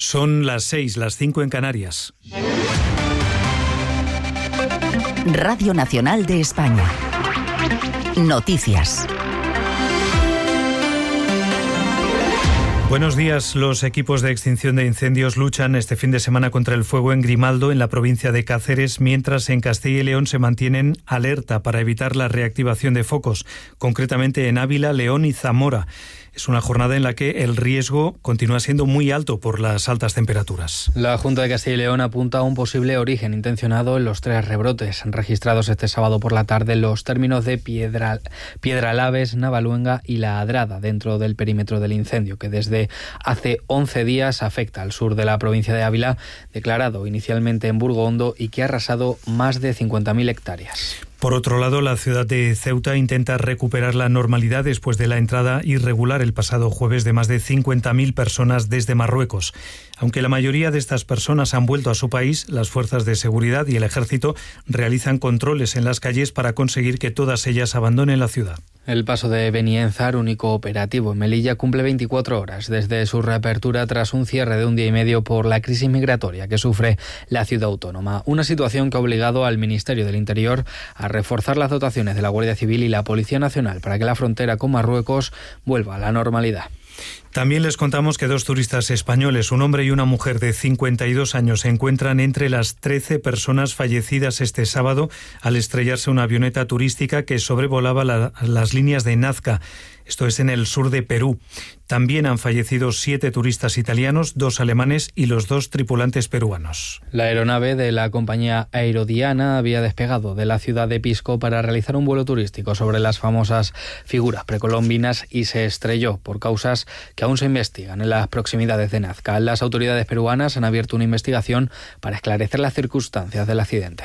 Son las 6, las 5 en Canarias. Radio Nacional de España. Noticias. Buenos días. Los equipos de extinción de incendios luchan este fin de semana contra el fuego en Grimaldo, en la provincia de Cáceres, mientras en Castilla y León se mantienen alerta para evitar la reactivación de focos, concretamente en Ávila, León y Zamora. Es una jornada en la que el riesgo continúa siendo muy alto por las altas temperaturas. La Junta de Castilla y León apunta a un posible origen intencionado en los 3 rebrotes registrados este sábado por la tarde en los términos de Piedralaves, Navaluenga y La Adrada, dentro del perímetro del incendio, que desde hace 11 días afecta al sur de la provincia de Ávila, declarado inicialmente en Burgondo y que ha arrasado más de 50.000 hectáreas. Por otro lado, la ciudad de Ceuta intenta recuperar la normalidad después de la entrada irregular el pasado jueves de más de 50.000 personas desde Marruecos. Aunque la mayoría de estas personas han vuelto a su país, las fuerzas de seguridad y el ejército realizan controles en las calles para conseguir que todas ellas abandonen la ciudad. El paso de Benienzar, único operativo en Melilla, cumple 24 horas desde su reapertura tras un cierre de un día y medio por la crisis migratoria que sufre la ciudad autónoma. Una situación que ha obligado al Ministerio del Interior a reforzar las dotaciones de la Guardia Civil y la Policía Nacional para que la frontera con Marruecos vuelva a la normalidad. También les contamos que 2 turistas españoles, un hombre y una mujer de 52 años, se encuentran entre las 13 fallecidas este sábado al estrellarse una avioneta turística que sobrevolaba las líneas de Nazca. Esto es en el sur de Perú. También han fallecido 7 turistas italianos, 2 alemanes y los 2 tripulantes peruanos. La aeronave de la compañía Aerodiana había despegado de la ciudad de Pisco para realizar un vuelo turístico sobre las famosas figuras precolombinas y se estrelló por causas que aún se investigan en las proximidades de Nazca. Las autoridades peruanas han abierto una investigación para esclarecer las circunstancias del accidente.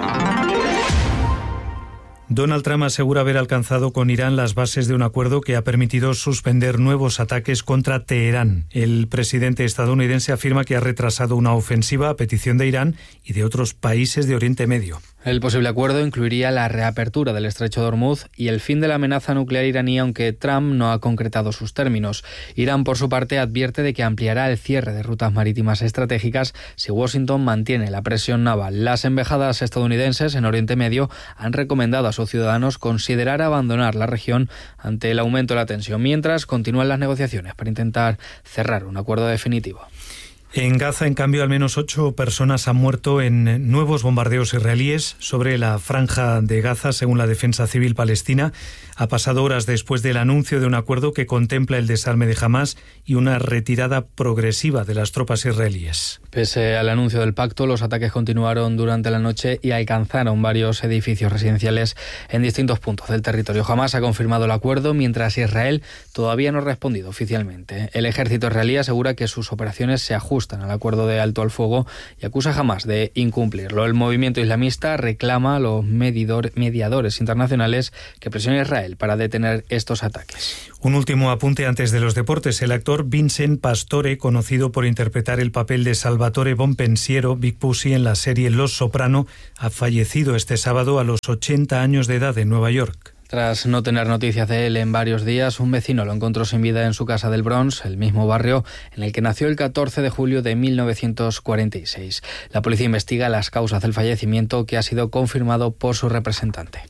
Donald Trump asegura haber alcanzado con Irán las bases de un acuerdo que ha permitido suspender nuevos ataques contra Teherán. El presidente estadounidense afirma que ha retrasado una ofensiva a petición de Irán y de otros países de Oriente Medio. El posible acuerdo incluiría la reapertura del estrecho de Hormuz y el fin de la amenaza nuclear iraní, aunque Trump no ha concretado sus términos. Irán, por su parte, advierte de que ampliará el cierre de rutas marítimas estratégicas si Washington mantiene la presión naval. Las embajadas estadounidenses en Oriente Medio han recomendado a sus ciudadanos considerar abandonar la región ante el aumento de la tensión, mientras continúan las negociaciones para intentar cerrar un acuerdo definitivo. En Gaza, en cambio, al menos 8 personas han muerto en nuevos bombardeos israelíes sobre la franja de Gaza, según la Defensa Civil Palestina. Ha pasado horas después del anuncio de un acuerdo que contempla el desarme de Hamás y una retirada progresiva de las tropas israelíes. Pese al anuncio del pacto, los ataques continuaron durante la noche y alcanzaron varios edificios residenciales en distintos puntos del territorio. Hamás ha confirmado el acuerdo, mientras Israel todavía no ha respondido oficialmente. El ejército israelí asegura que sus operaciones se ajustan al acuerdo de alto al fuego y acusa a Hamás de incumplirlo. El movimiento islamista reclama a los mediadores internacionales que presionen a Israel para detener estos ataques. Un último apunte antes de los deportes. El actor Vincent Pastore, conocido por interpretar el papel de Salvatore Bonpensiero, Big Pussy, en la serie Los Soprano, ha fallecido este sábado a los 80 años de edad en Nueva York. Tras no tener noticias de él en varios días, un vecino lo encontró sin vida en su casa del Bronx, el mismo barrio en el que nació el 14 de julio de 1946. La policía investiga las causas del fallecimiento, que ha sido confirmado por su representante.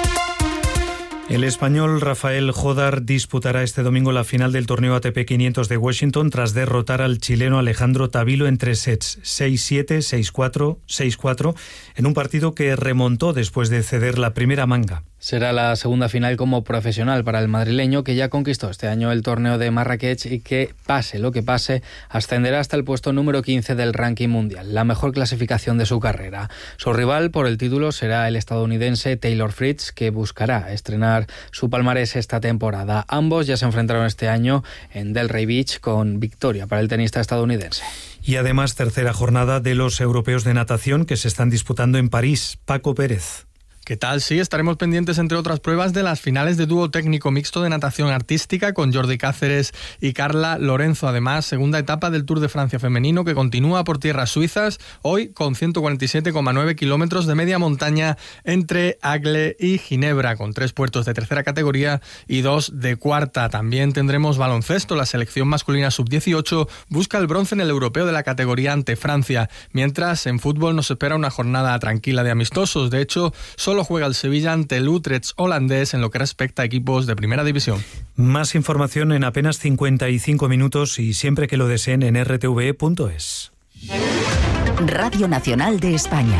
El español Rafael Jodar disputará este domingo la final del torneo ATP 500 de Washington tras derrotar al chileno Alejandro Tavilo en 3 sets, 6-7, 6-4, 6-4, en un partido que remontó después de ceder la primera manga. Será la segunda final como profesional para el madrileño, que ya conquistó este año el torneo de Marrakech y que, pase lo que pase, ascenderá hasta el puesto número 15 del ranking mundial, la mejor clasificación de su carrera. Su rival por el título será el estadounidense Taylor Fritz, que buscará estrenar su palmarés esta temporada. Ambos ya se enfrentaron este año en Delray Beach, con victoria para el tenista estadounidense. Y además, tercera jornada de los europeos de natación que se están disputando en París. Paco Pérez. ¿Qué tal? Sí, estaremos pendientes, entre otras pruebas, de las finales de dúo técnico mixto de natación artística con Jordi Cáceres y Carla Lorenzo. Además, segunda etapa del Tour de Francia femenino que continúa por tierras suizas, hoy con 147,9 kilómetros de media montaña entre Agle y Ginebra, con 3 puertos de tercera categoría y 2 de cuarta. También tendremos baloncesto. La selección masculina sub-18 busca el bronce en el europeo de la categoría ante Francia, mientras en fútbol nos espera una jornada tranquila de amistosos. De hecho, solo juega el Sevilla ante el Utrecht holandés en lo que respecta a equipos de primera división. Más información en apenas 55 minutos y siempre que lo deseen en rtve.es. Radio Nacional de España.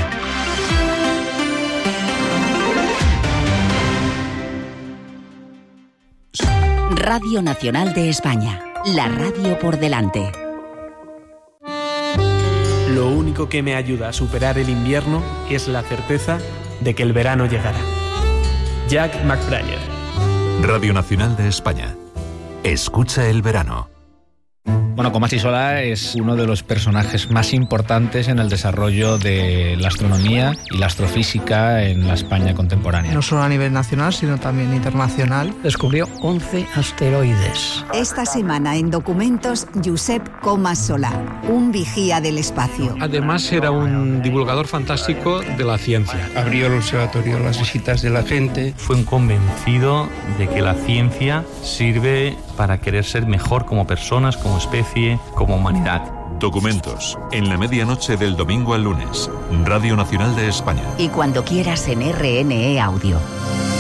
Radio Nacional de España. La radio por delante. Lo único que me ayuda a superar el invierno es la certeza de que el verano llegará. Jack McBrayer. Radio Nacional de España. Escucha el verano. Bueno, Comas Solà es uno de los personajes más importantes en el desarrollo de la astronomía y la astrofísica en la España contemporánea. No solo a nivel nacional, sino también internacional. Descubrió 11 asteroides. Esta semana en Documentos, Josep Comas Solà, un vigía del espacio. Además era un divulgador fantástico de la ciencia. Abrió el observatorio a las visitas de la gente. Fue un convencido de que la ciencia sirve para querer ser mejor como personas, como especie, como humanidad. Documentos, en la medianoche del domingo al lunes. Radio Nacional de España. Y cuando quieras en RNE Audio.